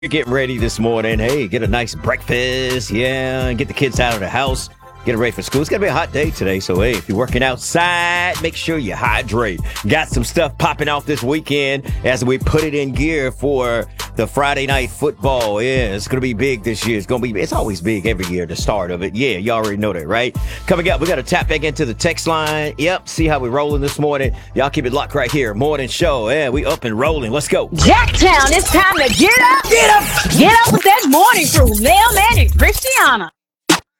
You're getting ready this morning. Hey, get a nice breakfast. Yeah, and get the kids out of the house. Get ready for school. It's going to be a hot day today. So, hey, if you're working outside, make sure you hydrate. Got some stuff popping off this weekend as we put it in gear for the Friday night football. Yeah, it's going to be big this year. It's always big every year, the start of it. Yeah, you already know that, right? Coming up, we got to tap back into the text line. Yep, see how we're rolling this morning. Y'all keep it locked right here. Morning show. Yeah, we up and rolling. Let's go. Jacktown, it's time to get up. Get up. Get up with that morning crew, Mailman and Christiana.